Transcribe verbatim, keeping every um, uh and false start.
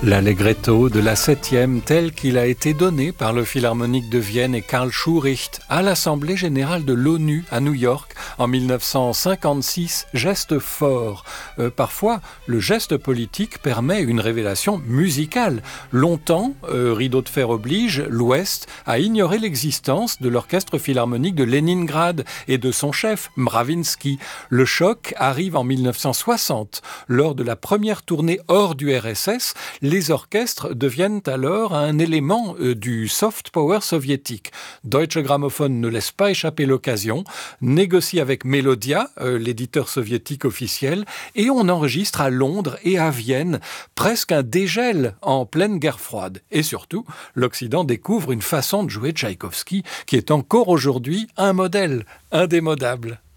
L'allegretto de la septième tel qu'il a été donné par le Philharmonique de Vienne et Karl Schuricht à l'Assemblée générale de l'ONU à New York en mille neuf cent cinquante-six, geste fort. Euh, parfois, le geste politique permet une révélation musicale. Longtemps, euh, rideau de fer oblige, l'Ouest a ignoré l'existence de l'orchestre philharmonique de Leningrad et de son chef, Mravinsky. Le choc arrive en mille neuf cent soixante. Lors de la première tournée hors du R S S, les orchestres deviennent alors un élément euh, du soft power soviétique. Deutsche Grammophon ne laisse pas échapper l'occasion, négocie avec Melodia, euh, l'éditeur soviétique officiel, et on enregistre à Londres et à Vienne presque un dégel en pleine guerre froide. Et surtout, l'Occident découvre une façon de jouer Tchaïkovski qui est encore aujourd'hui un modèle indémodable.